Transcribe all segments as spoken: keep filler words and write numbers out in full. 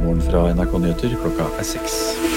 Morgen fra N R K Nyheter, klokka er seks.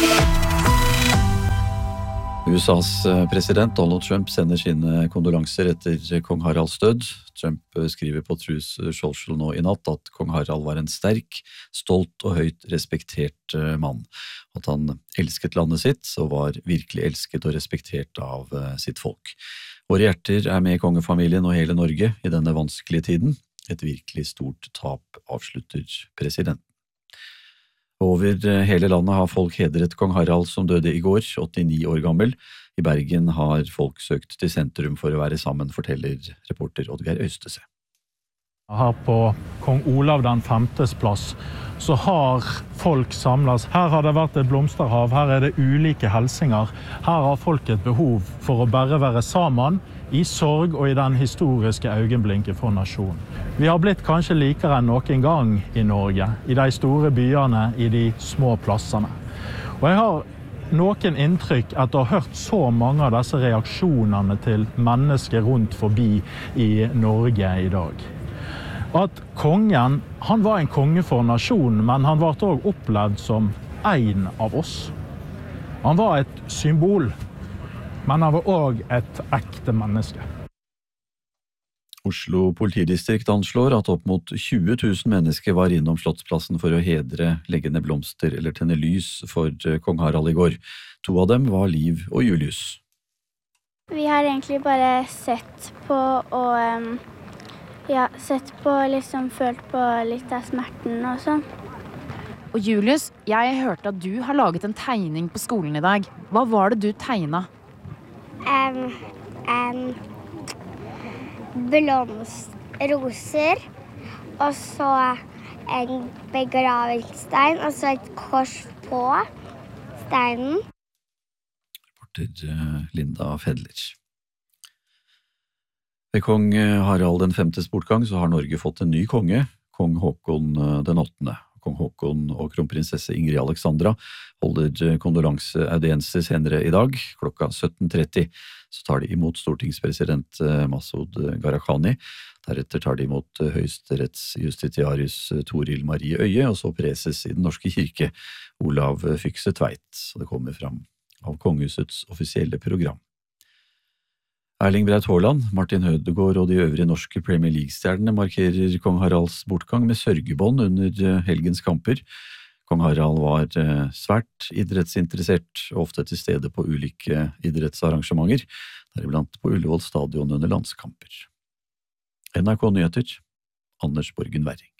U S A's president Donald Trump sender sine kondolanser etter kong Haralds død. Trump skriver på Truth Social nå i natt at kong Harald var en sterk, stolt og høyt respektert mann. At han elsket landet sitt og var virkelig elsket og respektert av sitt folk. Våre hjerter er med kongefamilien og hele Norge i denne vanskelige tiden. Et virkelig stort tap, avslutter presidenten. Over hele landet har folk hedret kong Harald som døde i går, åttini år gammel. I Bergen har folk søkt til sentrum for å være sammen, forteller reporter Oddgeir Øystese. Her på kong Olav den femtes plass så har folk samlet. Her har det vært et blomsterhav, her er det ulike helsinger. Her har folk et behov for å bare være sammen i sorg og i den historiske øyeblikket for nasjonen. Vi har blitt kanskje likere enn noen gang i Norge, i de store byene, i de små plassene. Og jeg har noen inntrykk etter å ha hørt så mange av disse reaksjonene til mennesker rundt forbi i Norge i dag. At kongen, han var en konge for nasjonen, men han var også opplevd som en av oss. Han var et symbol, men han var også et ekte menneske. Oslo politidistrikt anslår at opp mot tjue tusen mennesker var innom Slottsplassen for å hedre, legge ned blomster eller tenne lys for kong Harald i går. To av dem var Liv og Julius. Vi har egentlig bare sett på og um, ja, sett på, liksom følt på litt av smerten og sånn. Og Julius, jeg hørte at du har laget en tegning på skolen i dag. Hva var det du tegnet? Um, um, blomst, roser, og så en begravingsstein, og så et kors på steinen. Reporter Linda Fedler. Ved kong Harald den femtes bortgang så har Norge fått en ny konge, kong Håkon den åttende. Kong Håkon og kronprinsesse Ingrid Alexandra holder kondolanseaudienser senere i dag. Klokka sytten tretti så tar de imot stortingspresident Masud Gharahkhani. Deretter tar de imot høyesterettsjustitiarius Toril Marie Øye, og så preses i den norske kirke Olav Fykse Tveit. Det kommer fram av kongehusets offisielle program. Erling Braut Haaland, Martin Ødegaard og de øvrige norske Premier League-stjernene markerer kong Haralds bortgang med sørgebånd under helgens kamper. Kong Harald var svært idrettsinteressert og ofte til stede på ulike idrettsarrangementer, deriblant på Ullevål stadion under landskamper. N R K Nyheter, Anders Borgen Werring.